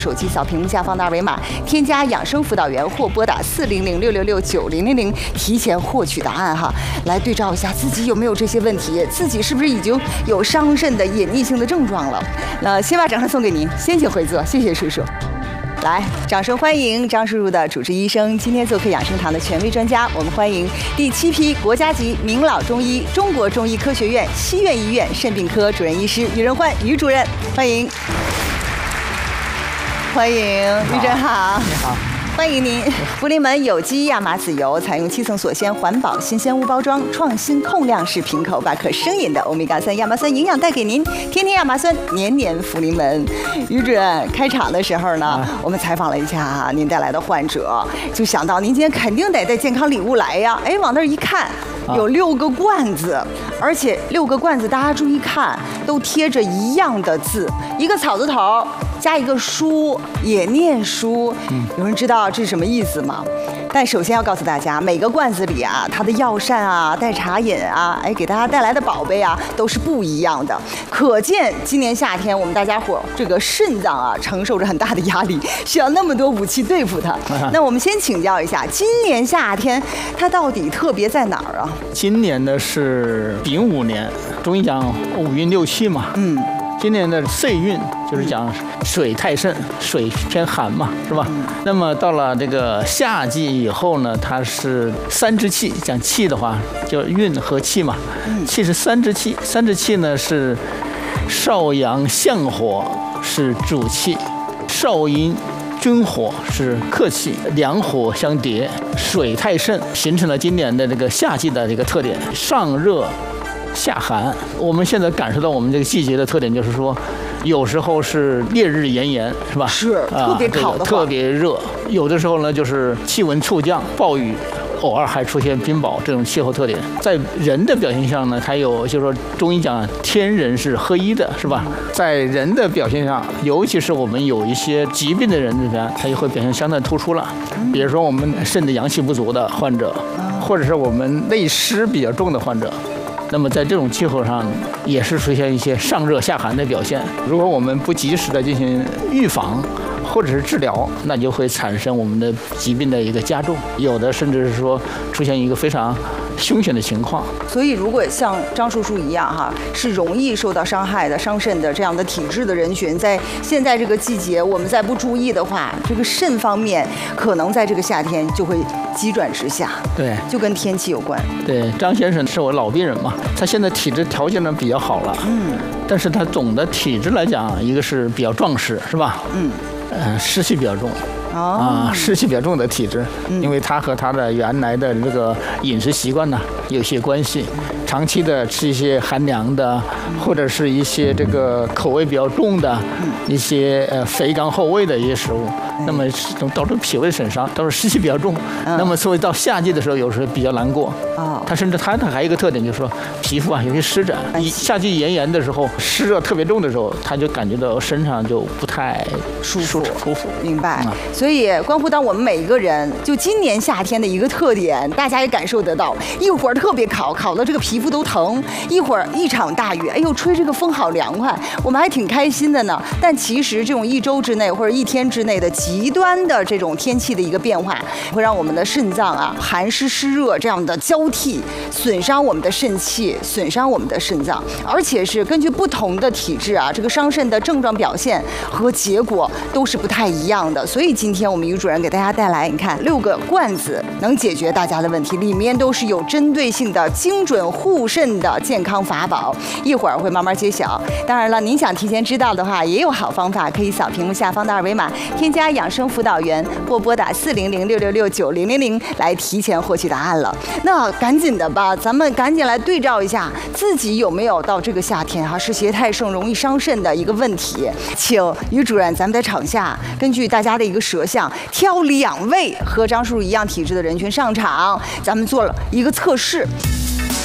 手机扫屏幕下方的二维码，添加养生辅导员或拨打400-666-9000，提前获取答案哈，来对照一下自己有没有这些问题，自己是不是已经有伤肾的隐匿性的症状了。那先把掌声送给您，先请回座，谢谢叔叔。来，掌声欢迎张叔叔的主治医生，今天做客养生堂的权威专家，我们欢迎第7批国家级名老中医、中国中医科学院西苑医院肾病科主任医师于仁焕于主任，欢迎。欢迎于诊好， 你好， 欢迎您。福临门有机亚麻籽油采用7层锁鲜环保新鲜物包装，创新控量式瓶口，把可生饮的欧米伽3亚麻酸营养带给您。天天亚麻酸，年年福临门。于主任开场的时候呢，我们采访了一下您带来的患者，就想到您今天肯定得带健康礼物来呀。哎，往那儿一看，有6个罐子，而且6个罐子大家注意看，都贴着一样的字，一个草字头。加一个书，也念书。有人知道这是什么意思吗？但首先要告诉大家，每个罐子里啊，它的药膳啊、代茶饮啊，哎，给大家带来的宝贝啊，都是不一样的。可见今年夏天我们大家伙这个肾脏啊，承受着很大的压力，需要那么多武器对付它。那我们先请教一下，今年夏天它到底特别在哪儿啊？ 今年呢是丙午年，中医讲5运6气嘛。今年的岁运就是讲水太盛，水偏寒嘛，是吧？那么到了这个夏季以后呢，它是3之气，讲气的话，就运和气嘛。气是3之气，3之气呢是少阳相火是主气，少阴君火是客气，两火相叠，水太盛，形成了今年的这个夏季的这个特点，上热下寒。我们现在感受到我们这个季节的特点，就是说，有时候是烈日炎炎，是吧？ 是特别烤的， 特别热。有的时候呢，就是气温骤降，暴雨，偶尔还出现冰雹这种气候特点。在人的表现上呢，它有就是说中医讲天人是合一的，是吧？在人的表现上，尤其是我们有一些疾病的人里边，它就会表现相当突出了。比如说我们肾的阳气不足的患者，或者是我们内湿比较重的患者。那么在这种气候上，也是出现一些上热下寒的表现。如果我们不及时的进行预防或者是治疗，那就会产生我们的疾病的一个加重，有的甚至是说出现一个非常凶险的情况。 所以如果像张叔叔一样哈，是容易受到伤害的、伤肾的这样的体质的人群，在现在这个季节，我们再不注意的话，这个肾方面可能在这个夏天就会急转直下。 对， 就跟天气有关。 对，张先生是我老病人嘛，他现在体质条件呢比较好了，但是他总的体质来讲，一个是比较壮实，是吧？湿气比较重。湿气比较重的体质，因为它和它的原来的这个饮食习惯呢有些关系，长期的吃一些寒凉的，或者是一些这个口味比较重的，一些肥甘厚味的一些食物，那么导致脾胃损伤，导致湿气比较重。那么所以到夏季的时候，有时候比较难过。它甚至它还有一个特点，就是说皮肤啊有些湿疹。夏季炎炎的时候，湿热特别重的时候，他就感觉到身上就不太舒服。 明白。所以关乎到我们每一个人，就今年夏天的一个特点，大家也感受得到。一会儿特别烤到这个皮肤都疼；一会儿一场大雨，哎呦吹这个风好凉快，我们还挺开心的呢。但其实这种1周之内或者1天之内的极端的这种天气的一个变化，会让我们的肾脏啊寒湿湿热这样的交替，损伤我们的肾气，损伤我们的肾脏，而且是根据不同的体质啊，这个伤肾的症状表现和结果都是不太一样的。所以今天我们于主任给大家带来，你看6个罐子能解决大家的问题，里面都是有针对性的、精准护肾的健康法宝。一会儿会慢慢揭晓。当然了，您想提前知道的话，也有好方法，可以扫屏幕下方的二维码，添加养生辅导员或拨打400-666-9000来提前获取答案了。那赶紧的吧，咱们赶紧来对照一下自己有没有到这个夏天湿邪太盛、容易伤肾的一个问题。请于主任，咱们在场下根据大家的一个舌象，挑2位和张叔叔一样体质的人群上场，咱们做了一个测试。